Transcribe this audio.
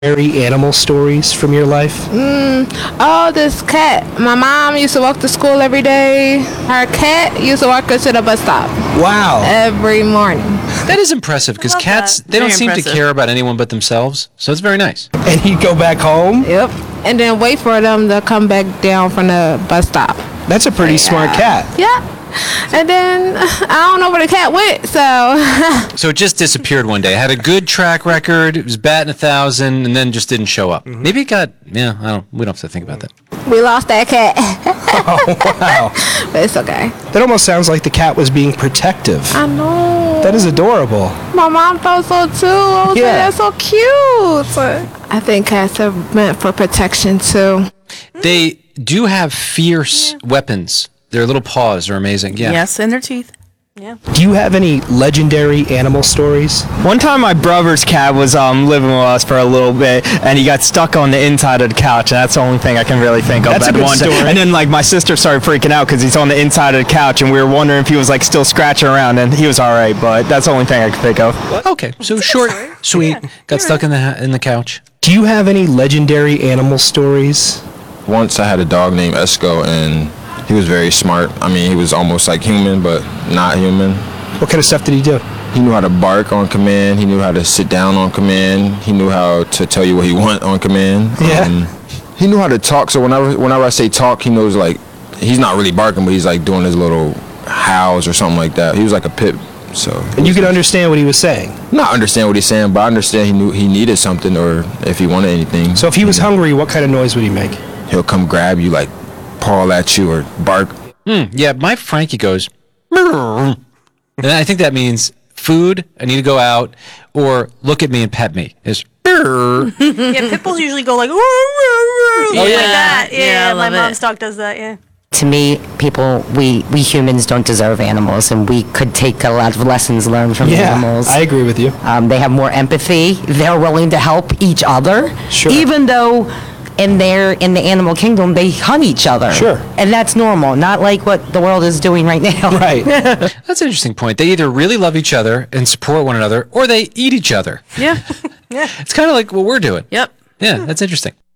animal stories from your life? Oh, this cat. My mom used to walk to school every day. Her cat used to walk her to the bus stop Wow. every morning. That is impressive because love cats, that. they don't Very seem to impressive. care about anyone but themselves. So it's very nice. And he'd go back home? Yep. And then wait for them to come back down from the bus stop. That's a pretty smart cat. Yeah. And then I don't know where the cat went, so So it just disappeared one day. It had a good track record. It was batting 1,000 and then just didn't show up. Maybe it got, we don't have to think about that. we lost that cat. Oh, wow. But it's okay. That almost sounds like the cat was being protective. I know. That is adorable. My mom thought so too. I was Yeah. like, that's so cute. I think cats are meant for protection too. They do have fierce weapons. Their little paws are amazing. Yeah. Yes, and their teeth. Yeah. Do you have any legendary animal stories? One time my brother's cat was living with us for a little bit and he got stuck on the inside of the couch, and that's the only thing I can really think of. That's a at good one time. story. And then like my sister started freaking out because he's on the inside of the couch and we were wondering if he was like still scratching around, and he was alright, but that's the only thing I can think of. Okay. So short, sweet, got stuck in the couch. Do you have any legendary animal stories? Once I had a dog named Esco, and he was very smart. I mean, he was almost like human, but not human. What kind of stuff did he do? He knew how to bark on command. He knew how to sit down on command. He knew how to tell you what he want on command. Yeah. He knew how to talk. So whenever I say talk, he knows, like, he's not really barking, but he's like doing his little howls or something like that. He was like a pit. So. And you could understand what he was saying. Not understand what he's saying, but I understand he knew he needed something, or if he wanted anything. So if he was hungry, what kind of noise would he make? He'll come grab you, like paw at you or bark. Yeah, my Frankie goes, "Meow." And I think that means food, I need to go out, or look at me and pet me. Is Yeah, pit bulls usually go like, "Woo, woo, woo," like yeah. that. Yeah, I my love mom's it. dog does that, yeah. To me, we humans don't deserve animals, and we could take a lot of lessons learned from animals. I agree with you. They have more empathy. They're willing to help each other. Sure. Even though in the animal kingdom, they hunt each other. Sure. And that's normal, not like what the world is doing right now. Right. That's an interesting point. They either really love each other and support one another, or they eat each other. Yeah. Yeah. It's kind of like what we're doing. Yep. Yeah, that's interesting.